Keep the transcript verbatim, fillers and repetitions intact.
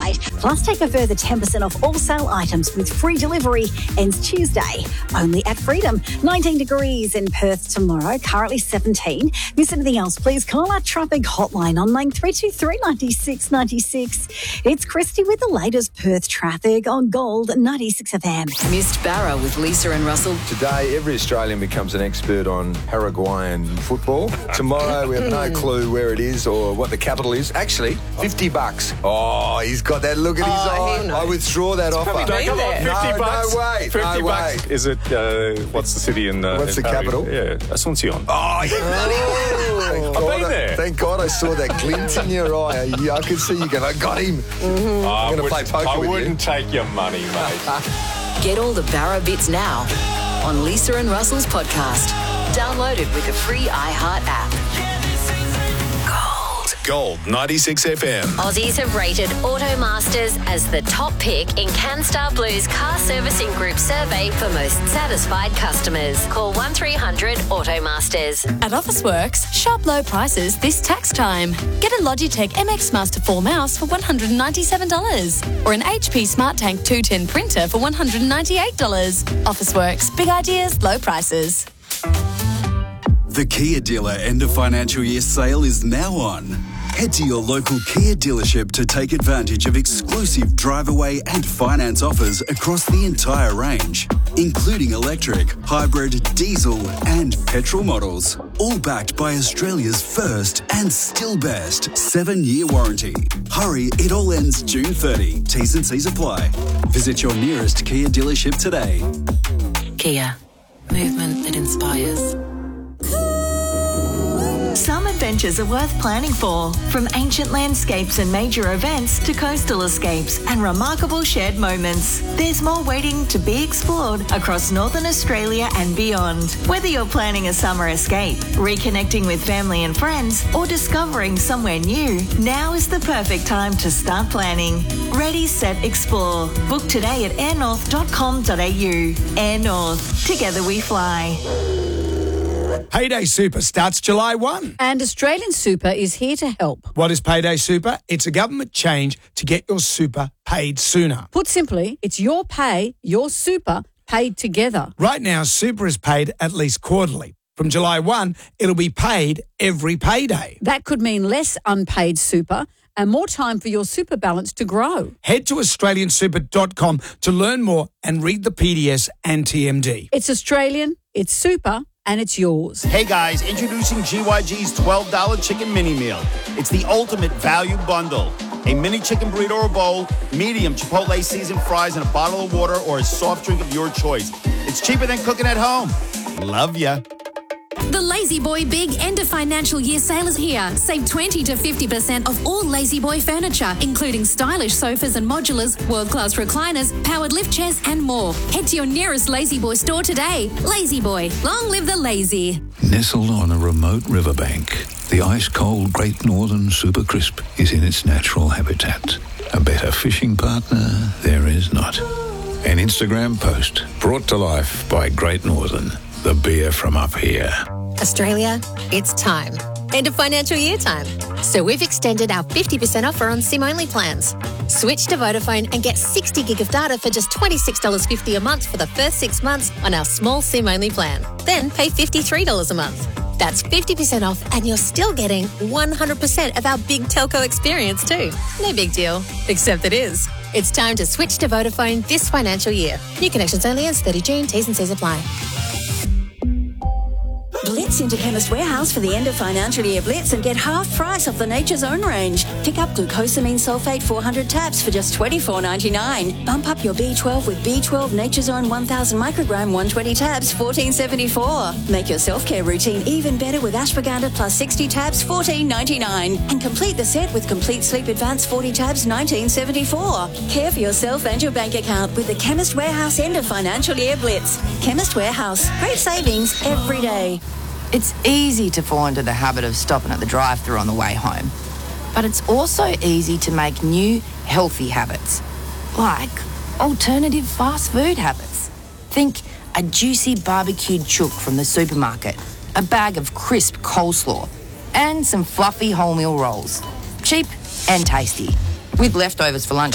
website. Plus, take a further ten percent off all sale items with free delivery. Ends Tuesday. Only at Freedom. nineteen degrees in Perth tomorrow. Currently seventeen. Miss anything else, please call our traffic hotline on line three two three, nine six nine six. It's Christy with the latest Perth traffic on Gold ninety-six F M. Missed Barra with Lisa and Russell. Today, every Australian becomes an expert on Paraguayan football. Tomorrow, we have no clue where it is or what the capital is. Actually, fifty bucks. Oh, he's got that look at his Oh, eye. I withdraw that offer. probably No, come on, there. fifty No, bucks. no way, Fifty no bucks. way. Is it? Uh, what's the city in? Uh, What's in the Paris? capital? Yeah, Asuncion. Oh, you bloody Thank I've God been I- there. Thank God I saw that glint in your eye. Yeah, I could see you going, I got him. I'm gonna play poker I with you. wouldn't take your money, mate. Get all the Barra bits now on Lisa and Russell's podcast. Download it with the free iHeart app. Gold. Gold ninety-six F M. Aussies have rated Automasters as the top pick in CanStar Blue's car servicing group survey for most satisfied customers. Call one three hundred Automasters. At Officeworks, sharp low prices this tax time. Get a Logitech M X Master four mouse for one hundred ninety-seven dollars or an H P SmartTank two ten printer for one hundred ninety-eight dollars. Officeworks, big ideas, low prices. The Kia dealer end of financial year sale is now on. Head to your local Kia dealership to take advantage of exclusive drive-away and finance offers across the entire range, including electric, hybrid, diesel and petrol models, all backed by Australia's first and still best seven-year warranty. Hurry, it all ends June thirtieth. T's and C's apply. Visit your nearest Kia dealership today. Kia. Movement that inspires. Some adventures are worth planning for, from ancient landscapes and major events to coastal escapes and remarkable shared moments. There's more waiting to be explored across Northern Australia and beyond. Whether you're planning a summer escape, reconnecting with family and friends, or discovering somewhere new, now is the perfect time to start planning. Ready, set, explore. Book today at air north dot com dot a u. Air North. Together we fly. Payday Super starts July first. And Australian Super is here to help. What is Payday Super? It's a government change to get your super paid sooner. Put simply, it's your pay, your super, paid together. Right now, super is paid at least quarterly. From July first, it'll be paid every payday. That could mean less unpaid super and more time for your super balance to grow. Head to australian super dot com to learn more and read the P D S and T M D. It's Australian, it's super, and it's yours. Hey guys, introducing G Y G's twelve dollar chicken mini meal. It's the ultimate value bundle. A mini chicken burrito or bowl, medium Chipotle seasoned fries, and a bottle of water or a soft drink of your choice. It's cheaper than cooking at home. Love ya. The Lazy Boy Big End of Financial Year sale is here. Save twenty to fifty percent off all Lazy Boy furniture, including stylish sofas and modulars, world-class recliners, powered lift chairs and more. Head to your nearest Lazy Boy store today. Lazy Boy, long live the lazy. Nestled on a remote riverbank, the ice-cold Great Northern Super Crisp is in its natural habitat. A better fishing partner there is not. An Instagram post brought to life by Great Northern, the beer from up here. Australia, it's time. End of financial year time. So we've extended our fifty percent offer on SIM-only plans. Switch to Vodafone and get sixty gig of data for just twenty-six dollars fifty a month for the first six months on our small SIM-only plan. Then pay fifty-three dollars a month. That's fifty percent off and you're still getting one hundred percent of our big telco experience too. No big deal, except it is. It's time to switch to Vodafone this financial year. New connections only ends thirtieth of June. T's and C's apply. Blitz into Chemist Warehouse for the end of financial year blitz and get half price off the Nature's Own range. Pick up glucosamine sulfate four hundred tabs for just twenty-four ninety-nine. Bump up your B twelve with B twelve Nature's Own one thousand microgram one hundred twenty tabs, fourteen seventy-four. Make your self-care routine even better with ashwagandha plus sixty tabs, fourteen ninety-nine. And complete the set with Complete Sleep Advanced forty tabs, nineteen seventy-four. Care for yourself and your bank account with the Chemist Warehouse end of financial year blitz. Chemist Warehouse. Great savings every day. It's easy to fall into the habit of stopping at the drive-thru on the way home. But it's also easy to make new, healthy habits, like alternative fast food habits. Think a juicy barbecued chook from the supermarket, a bag of crisp coleslaw, and some fluffy wholemeal rolls. Cheap and tasty, with leftovers for lunch.